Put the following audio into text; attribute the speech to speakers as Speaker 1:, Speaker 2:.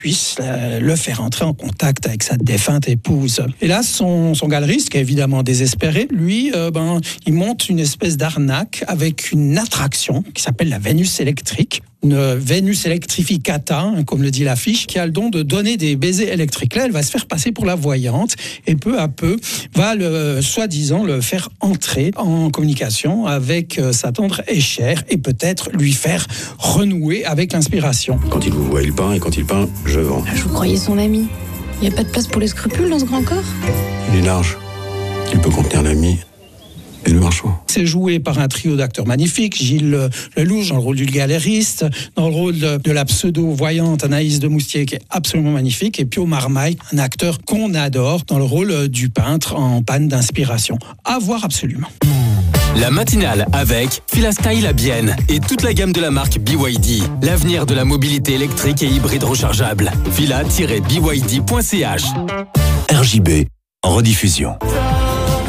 Speaker 1: puisse le faire entrer en contact avec sa défunte épouse. Et là, son galeriste, qui est évidemment désespéré, lui, il monte une espèce d'arnaque avec une attraction qui s'appelle la Vénus électrique. Une Vénus electrificata, comme le dit l'affiche, qui a le don de donner des baisers électriques. Là, elle va se faire passer pour la voyante et peu à peu va soi-disant le faire entrer en communication avec sa tendre et chère et peut-être lui faire renouer avec l'inspiration.
Speaker 2: Quand il vous voit, il peint et quand il peint, je vends.
Speaker 3: Je vous croyais son ami. Il n'y a pas de place pour les scrupules dans ce grand corps ?
Speaker 2: Il est large. Il peut contenir l'ami et le marchand.
Speaker 1: C'est joué par un trio d'acteurs magnifiques. Gilles Lelouch dans le rôle du galériste, dans le rôle de la pseudo-voyante Anaïs de Moustier qui est absolument magnifique, et Pio Marmaille, un acteur qu'on adore dans le rôle du peintre en panne d'inspiration. À voir absolument.
Speaker 4: La matinale avec Filastyle à Bienne et toute la gamme de la marque BYD. L'avenir de la mobilité électrique et hybride rechargeable. Fila-byd.ch.
Speaker 5: RJB en rediffusion.